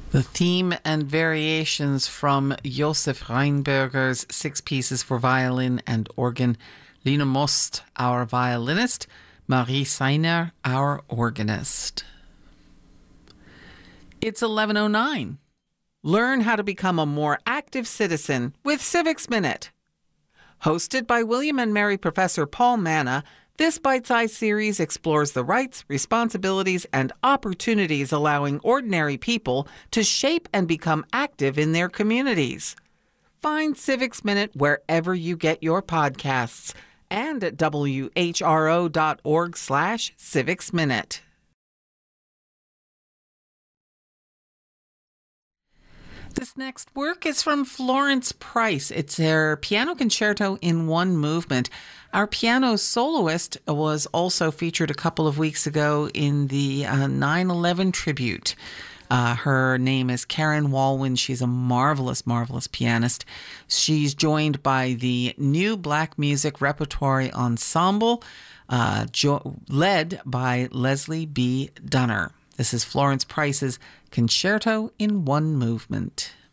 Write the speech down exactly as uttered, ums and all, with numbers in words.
The theme and variations from Josef Reinberger's Six Pieces for Violin and Organ. Lina Most, our violinist. Marie Seiner, our organist. It's eleven oh nine. Learn how to become a more active citizen with Civics Minute. Hosted by William and Mary Professor Paul Manna, this bite-sized series explores the rights, responsibilities, and opportunities allowing ordinary people to shape and become active in their communities. Find Civics Minute wherever you get your podcasts and at W H R O dot org slash Civics Minute. This next work is from Florence Price. It's her piano concerto in one movement. Our piano soloist was also featured a couple of weeks ago in the uh, nine eleven tribute. Uh, her name is Karen Walwyn. She's a marvelous, marvelous pianist. She's joined by the New Black Music Repertory Ensemble, uh, jo- led by Leslie B. Dunner. This is Florence Price's Concerto in One Movement.